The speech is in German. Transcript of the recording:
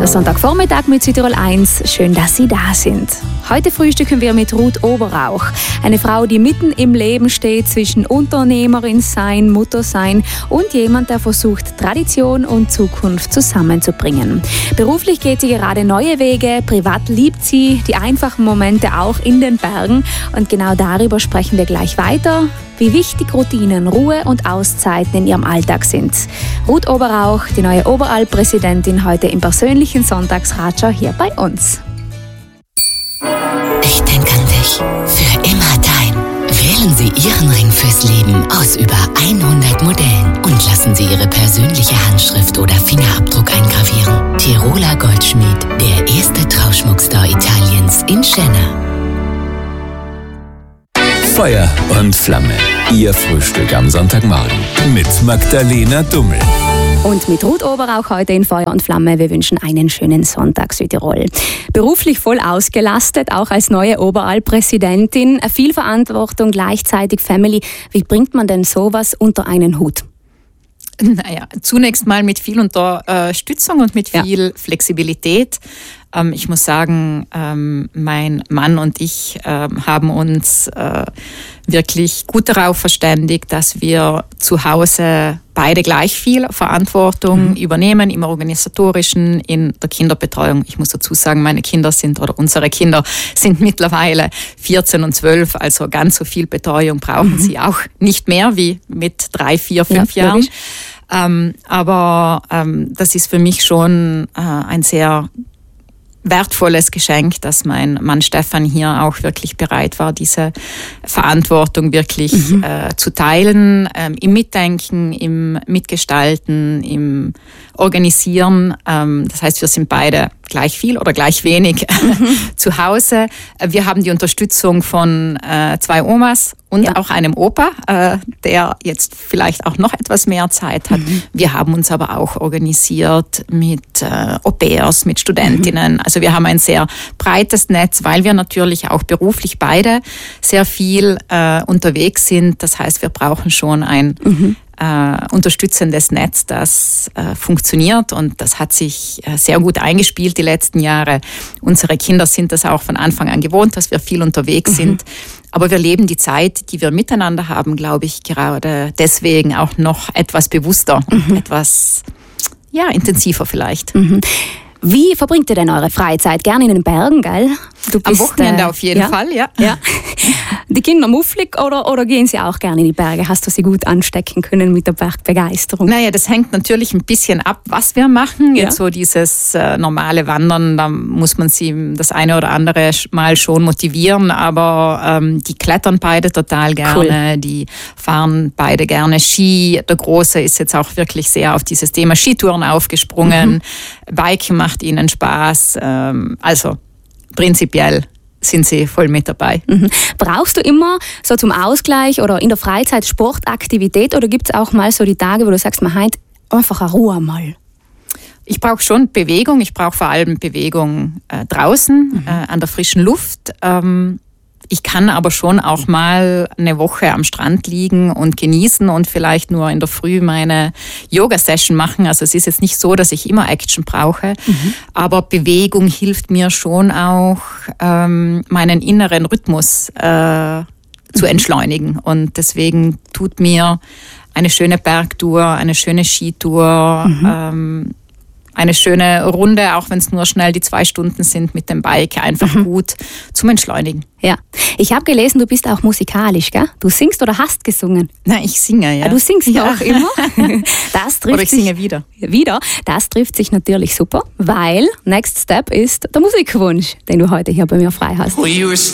Der Sonntagvormittag mit Südtirol 1. Schön, dass Sie da sind. Heute frühstücken wir mit Ruth Oberrauch. Eine Frau, die mitten im Leben steht zwischen Unternehmerin sein, Mutter sein und jemand, der versucht, Tradition und Zukunft zusammenzubringen. Beruflich geht sie gerade neue Wege, privat liebt sie die einfachen Momente auch in den Bergen. Und genau darüber sprechen wir gleich weiter, wie wichtig Routinen, Ruhe und Auszeiten in ihrem Alltag sind. Ruth Oberrauch, die neue Oberalp-Präsidentin, heute im persönlichen Sonntagsratschau hier bei uns. Ich denke an dich. Für immer dein. Wählen Sie Ihren Ring fürs Leben aus über 100 Modellen und lassen Sie Ihre persönliche Handschrift oder Fingerabdruck eingravieren. Tiroler Goldschmied, der erste Trauschmuckstore Italiens in Schenna. Feuer und Flamme. Ihr Frühstück am Sonntagmorgen mit Magdalena Dummel. Und mit Ruth Oberrauch heute in Feuer und Flamme. Wir wünschen einen schönen Sonntag, Südtirol. Beruflich voll ausgelastet, auch als neue Oberalp-Präsidentin. Viel Verantwortung, gleichzeitig Family. Wie bringt man denn sowas unter einen Hut? Naja, zunächst mal mit viel Unterstützung und mit viel Flexibilität. Ich muss sagen, mein Mann und ich haben uns wirklich gut darauf verständigt, dass wir zu Hause beide gleich viel Verantwortung übernehmen, im Organisatorischen, in der Kinderbetreuung. Ich muss dazu sagen, unsere Kinder sind mittlerweile 14 und 12, also ganz so viel Betreuung brauchen sie auch nicht mehr wie mit 3, 4, 5 Jahren. Aber das ist für mich schon ein sehr wertvolles Geschenk, dass mein Mann Stefan hier auch wirklich bereit war, diese Verantwortung wirklich zu teilen, im Mitdenken, im Mitgestalten, im Organisieren. Das heißt, wir sind beide gleich viel oder gleich wenig zu Hause. Wir haben die Unterstützung von 2 Omas und auch einem Opa, der jetzt vielleicht auch noch etwas mehr Zeit hat. Wir haben uns aber auch organisiert mit Au-pairs, mit Studentinnen. Also wir haben ein sehr breites Netz, weil wir natürlich auch beruflich beide sehr viel unterwegs sind. Das heißt, wir brauchen schon ein unterstützendes Netz, das funktioniert, und das hat sich sehr gut eingespielt die letzten Jahre. Unsere Kinder sind das auch von Anfang an gewohnt, dass wir viel unterwegs sind. Aber wir leben die Zeit, die wir miteinander haben, glaube ich, gerade deswegen auch noch etwas bewusster und etwas intensiver vielleicht. Wie verbringt ihr denn eure Freizeit? Gerne in den Bergen, gell? Am Wochenende auf jeden Fall, ja. Die Kinder mufflig oder gehen sie auch gerne in die Berge? Hast du sie gut anstecken können mit der Bergbegeisterung? Naja, das hängt natürlich ein bisschen ab, was wir machen. Jetzt so dieses normale Wandern, da muss man sie das eine oder andere Mal schon motivieren, aber die klettern beide total gerne, cool. Die fahren beide gerne Ski. Der Große ist jetzt auch wirklich sehr auf dieses Thema Skitouren aufgesprungen. Biken macht ihnen Spaß. Also prinzipiell sind sie voll mit dabei. Brauchst du immer so zum Ausgleich oder in der Freizeit Sportaktivität, oder gibt es auch mal so die Tage, wo du sagst, man hat einfach eine Ruhe mal? Ich brauche schon Bewegung. Ich brauche vor allem Bewegung draußen, an der frischen Luft. Ich kann aber schon auch mal eine Woche am Strand liegen und genießen und vielleicht nur in der Früh meine Yoga-Session machen. Also es ist jetzt nicht so, dass ich immer Action brauche, aber Bewegung hilft mir schon auch, meinen inneren Rhythmus zu entschleunigen. Und deswegen tut mir eine schöne Bergtour, eine schöne Skitour, eine schöne Runde, auch wenn es nur schnell die 2 Stunden sind mit dem Bike, einfach gut zum Entschleunigen. Ja, ich habe gelesen, du bist auch musikalisch, gell? Du singst oder hast gesungen? Nein, ich singe, ja. Du singst auch immer? Das trifft oder ich singe wieder. Das trifft sich natürlich super, weil Next Step ist der Musikwunsch, den du heute hier bei mir frei hast. Well, you were